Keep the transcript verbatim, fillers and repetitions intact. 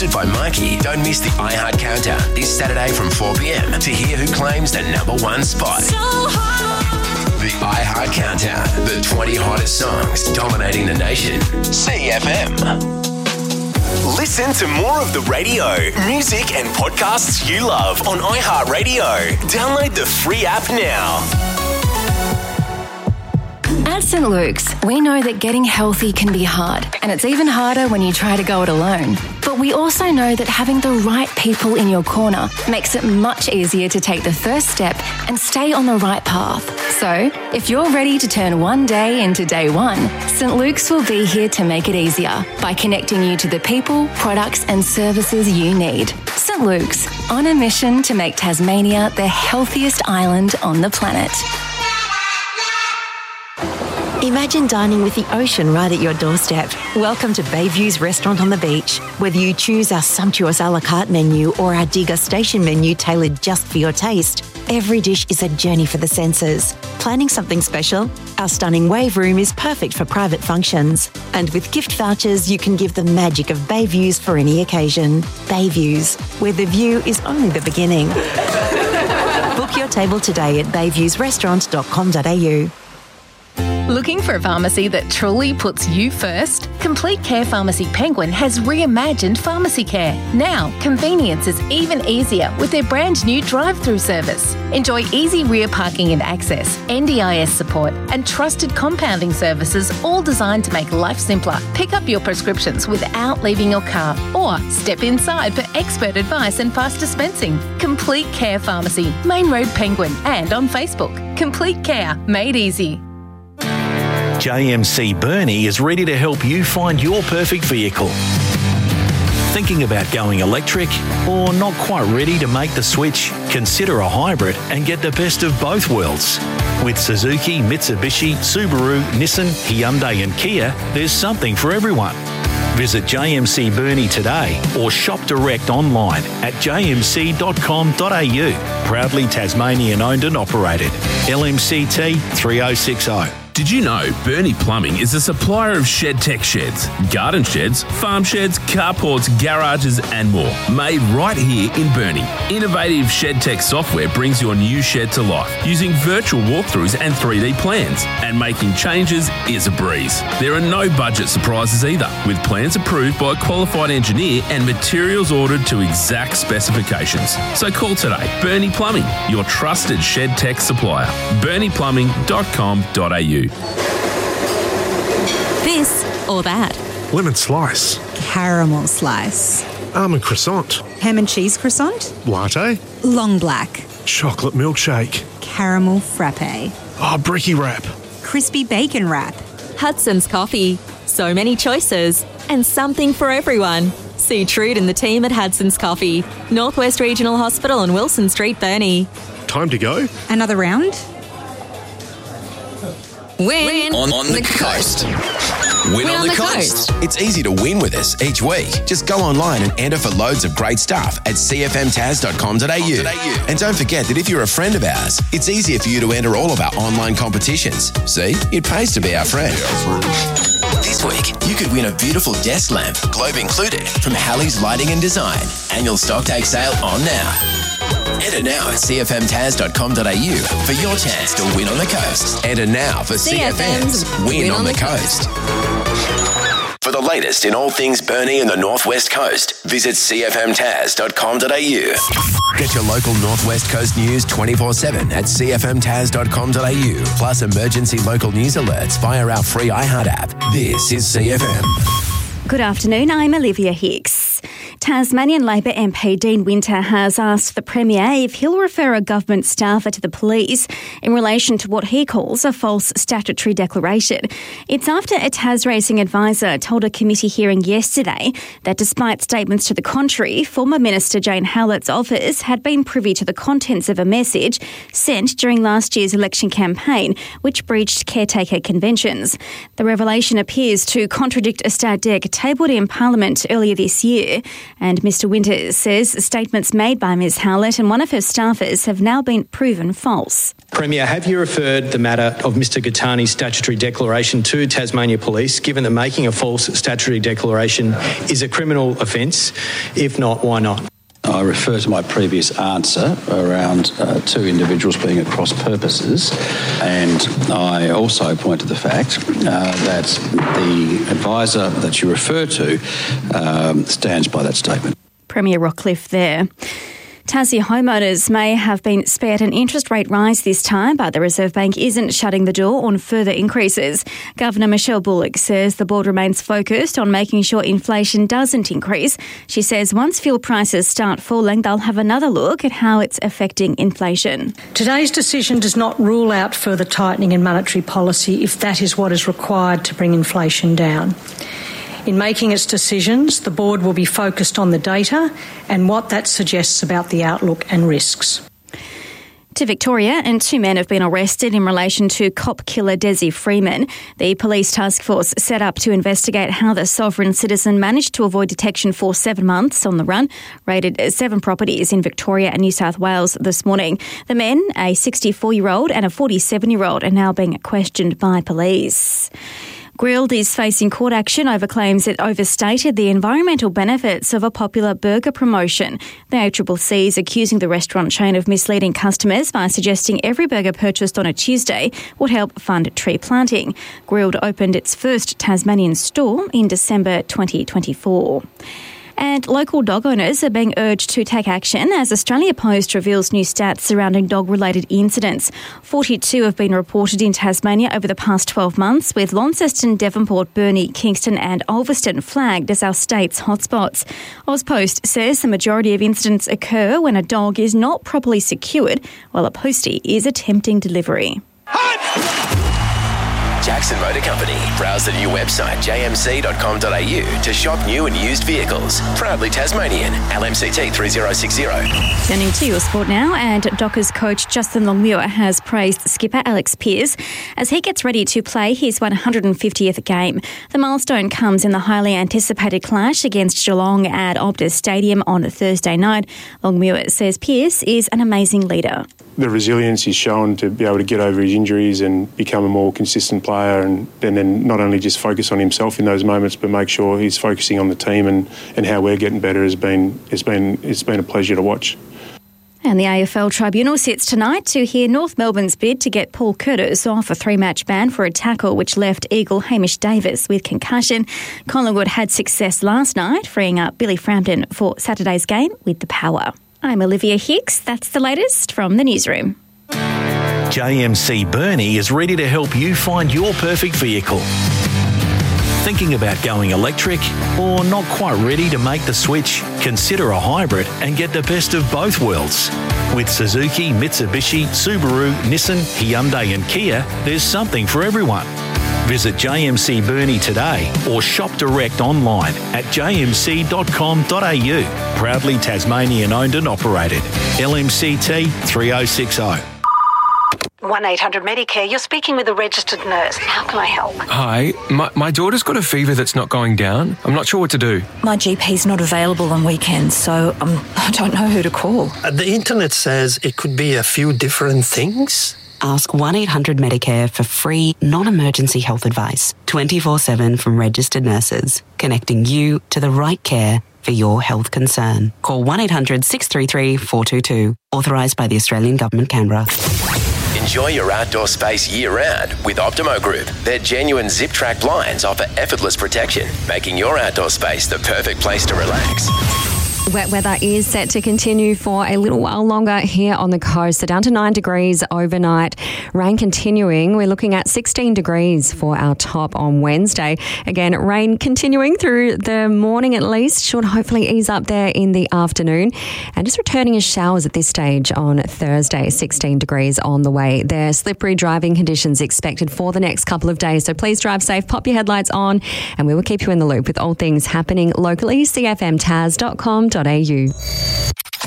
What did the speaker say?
Hosted by Mikey, don't miss the iHeart Countdown this Saturday from four p.m. to hear who claims the number one spot. So hot. The iHeart Countdown, the twenty hottest songs dominating the nation. C F M. Listen to more of the radio, music and podcasts you love on iHeartRadio. Download the free app now. At Saint Luke's, we know that getting healthy can be hard, and it's even harder when you try to go it alone. But we also know that having the right people in your corner makes it much easier to take the first step and stay on the right path. So, if you're ready to turn one day into day one, Saint Luke's will be here to make it easier by connecting you to the people, products and services you need. Saint Luke's, on a mission to make Tasmania the healthiest island on the planet. Imagine dining with the ocean right at your doorstep. Welcome to Bayview's Restaurant on the Beach. Whether you choose our sumptuous a la carte menu or our degustation menu tailored just for your taste, every dish is a journey for the senses. Planning something special? Our stunning wave room is perfect for private functions. And with gift vouchers, you can give the magic of Bayviews for any occasion. Bayviews, where the view is only the beginning. Book your table today at bayviews restaurant dot com dot a u. Looking for a pharmacy that truly puts you first? Complete Care Pharmacy Penguin has reimagined pharmacy care. Now, convenience is even easier with their brand new drive-through service. Enjoy easy rear parking and access, N D I S support, and trusted compounding services, all designed to make life simpler. Pick up your prescriptions without leaving your car, or step inside for expert advice and fast dispensing. Complete Care Pharmacy, Main Road Penguin, and on Facebook. Complete Care, made easy. J M C Burnie is ready to help you find your perfect vehicle. Thinking about going electric or not quite ready to make the switch? Consider a hybrid and get the best of both worlds. With Suzuki, Mitsubishi, Subaru, Nissan, Hyundai and Kia, there's something for everyone. Visit J M C Burnie today or shop direct online at j m c dot com dot a u. Proudly Tasmanian owned and operated. L M C T three oh six oh. Did you know Burnie Plumbing is a supplier of shed tech sheds, garden sheds, farm sheds, carports, garages and more, made right here in Burnie. Innovative shed tech software brings your new shed to life using virtual walkthroughs and three D plans, and making changes is a breeze. There are no budget surprises either, with plans approved by a qualified engineer and materials ordered to exact specifications. So call today. Burnie Plumbing, your trusted shed tech supplier. burnie plumbing dot com dot a u. This or that. Lemon slice. Caramel slice. Almond croissant. Ham and cheese croissant. Latte. Long black. Chocolate milkshake. Caramel frappe. Oh, brekkie wrap. Crispy bacon wrap. Hudson's Coffee. So many choices and something for everyone. See Trude and the team at Hudson's Coffee, Northwest Regional Hospital on Wilson Street, Burnie. Time to go. Another round? Win, On, on the coast. Win, on, the, coast. It's easy to win with us each week. Just go online and enter for loads of great stuff at c f m taz dot com dot a u. And don't forget that if you're a friend of ours, it's easier for you to enter all of our online competitions. See, it pays to be our friend. This week, you could win a beautiful desk lamp, globe included, from Halley's Lighting and Design. Annual stock take sale on now. Enter now at c f m taz dot com dot a u for your chance to win on the coast. Enter now for C F M's Win, win on, on the, the coast. coast. For the latest in all things Burnie and the Northwest Coast, visit c f m taz dot com dot a u. Get your local Northwest Coast news twenty-four seven at c f m taz dot com dot a u, plus emergency local news alerts via our free iHeart app. This is C F M. Good afternoon, I'm Olivia Hicks. Tasmanian Labor M P Dean Winter has asked the Premier if he'll refer a government staffer to the police in relation to what he calls a false statutory declaration. It's after a TasRacing advisor told a committee hearing yesterday that despite statements to the contrary, former Minister Jane Howlett's office had been privy to the contents of a message sent during last year's election campaign, which breached caretaker conventions. The revelation appears to contradict a stat dec tabled in Parliament earlier this year. And Mr Winters says statements made by Ms Howlett and one of her staffers have now been proven false. Premier, have you referred the matter of Mr Gattani's statutory declaration to Tasmania Police, given that making a false statutory declaration is a criminal offence? If not, why not? I refer to my previous answer around uh, two individuals being at cross purposes, and I also point to the fact uh, that the advisor that you refer to um, stands by that statement. Premier Rockcliffe there. Tassie homeowners may have been spared an interest rate rise this time, but the Reserve Bank isn't shutting the door on further increases. Governor Michelle Bullock says the board remains focused on making sure inflation doesn't increase. She says once fuel prices start falling, they'll have another look at how it's affecting inflation. Today's decision does not rule out further tightening in monetary policy if that is what is required to bring inflation down. In making its decisions, the board will be focused on the data and what that suggests about the outlook and risks. To Victoria, and two men have been arrested in relation to cop killer Desi Freeman. The police task force set up to investigate how the sovereign citizen managed to avoid detection for seven months on the run, raided seven properties in Victoria and New South Wales this morning. The men, a sixty-four-year-old and a forty-seven-year-old, are now being questioned by police. Grilled is facing court action over claims it overstated the environmental benefits of a popular burger promotion. The A C C C is accusing the restaurant chain of misleading customers by suggesting every burger purchased on a Tuesday would help fund tree planting. Grilled opened its first Tasmanian store in December twenty twenty-four. And local dog owners are being urged to take action as Australia Post reveals new stats surrounding dog-related incidents. forty-two have been reported in Tasmania over the past twelve months, with Launceston, Devonport, Burnie, Kingston and Ulverston flagged as our state's hotspots. AusPost says the majority of incidents occur when a dog is not properly secured while a postie is attempting delivery. Jackson Motor Company. Browse the new website j m c dot com dot a u to shop new and used vehicles. Proudly Tasmanian. L M C T three zero six zero. Turning to your sport now, and Dockers coach Justin Longmuir has praised skipper Alex Pearce as he gets ready to play his one hundred fiftieth game. The milestone comes in the highly anticipated clash against Geelong at Optus Stadium on Thursday night. Longmuir says Pearce is an amazing leader. The resilience he's shown to be able to get over his injuries and become a more consistent player, and, and then not only just focus on himself in those moments, but make sure he's focusing on the team and, and how we're getting better has been it's been it's been a pleasure to watch. And the A F L Tribunal sits tonight to hear North Melbourne's bid to get Paul Curtis off a three-match ban for a tackle which left Eagle Hamish Davis with concussion. Collingwood had success last night, freeing up Billy Frampton for Saturday's game with the Power. I'm Olivia Hicks. That's the latest from the newsroom. J M C Burnie is ready to help you find your perfect vehicle. Thinking about going electric or not quite ready to make the switch? Consider a hybrid and get the best of both worlds. With Suzuki, Mitsubishi, Subaru, Nissan, Hyundai and Kia, there's something for everyone. Visit J M C Burnie today or shop direct online at j m c dot com dot a u. Proudly Tasmanian owned and operated. L M C T three oh six oh. one eight hundred Medicare, you're speaking with a registered nurse. How can I help? Hi, my, my daughter's got a fever that's not going down. I'm not sure what to do. My G P's not available on weekends, so um, I don't know who to call. Uh, the internet says it could be a few different things. Ask one eight hundred Medicare for free, non-emergency health advice, twenty-four seven from registered nurses, connecting you to the right care for your health concern. Call one eight hundred six three three four two two, authorised by the Australian Government, Canberra. Enjoy your outdoor space year-round with Optimo Group. Their genuine zip-track blinds offer effortless protection, making your outdoor space the perfect place to relax. Wet weather is set to continue for a little while longer here on the coast. So down to nine degrees overnight. Rain continuing. We're looking at sixteen degrees for our top on Wednesday. Again, rain continuing through the morning at least. Should hopefully ease up there in the afternoon. And just returning as showers at this stage on Thursday. sixteen degrees on the way there. Slippery driving conditions expected for the next couple of days. So please drive safe. Pop your headlights on. And we will keep you in the loop with all things happening locally. c f m taz dot com dot a u.